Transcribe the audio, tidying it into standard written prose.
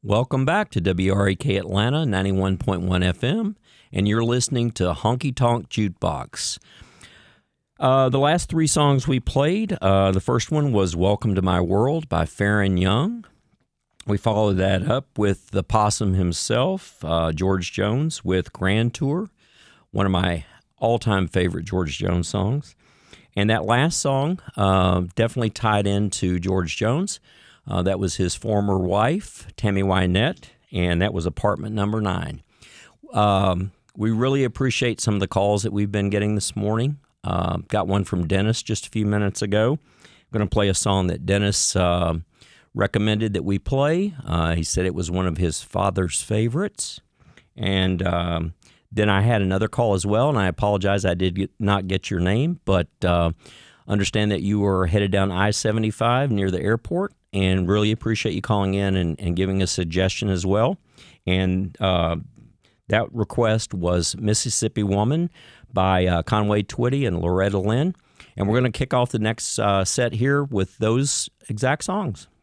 Welcome back to WRAK Atlanta 91.1 FM, and you're listening to Honky Tonk Jukebox. The last three songs we played, the first one was Welcome to My World by Faron Young. We followed that up with the Possum himself, George Jones, with Grand Tour, one of my all-time favorite George Jones songs. And that last song definitely tied into George Jones. That was his former wife, Tammy Wynette, and that was Apartment Number 9. We really appreciate some of the calls that we've been getting this morning. Got one from Dennis just a few minutes ago. I'm going to play a song that Dennis recommended that we play. He said it was one of his father's favorites. And then I had another call as well, and I apologize I did not get your name, but understand that you were headed down I-75 near the airport, and really appreciate you calling in and giving a suggestion as well. And that request was Mississippi Woman by Conway Twitty and Loretta Lynn. And we're going to kick off the next set here with those exact songs.